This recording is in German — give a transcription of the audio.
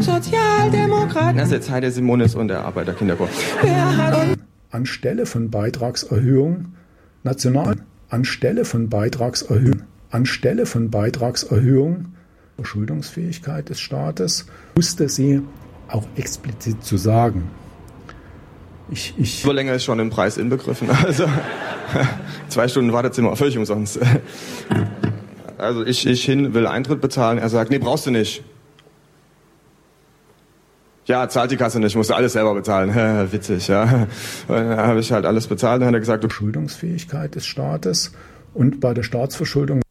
Sozialdemokraten. Das ist jetzt Heide Simonis und der Arbeiterkinderchor. Wer hat uns anstelle von Beitragserhöhung Verschuldungsfähigkeit des Staates, musste sie auch explizit zu sagen. Überlänge ist schon im Preis inbegriffen. Also 2 Stunden Wartezimmer, völlig umsonst. Also ich will Eintritt bezahlen. Er sagt, nee, brauchst du nicht. Ja, zahlt die Kasse nicht, musst du alles selber bezahlen. Witzig, ja. Dann habe ich halt alles bezahlt. Dann hat er gesagt, Verschuldungsfähigkeit des Staates und bei der Staatsverschuldung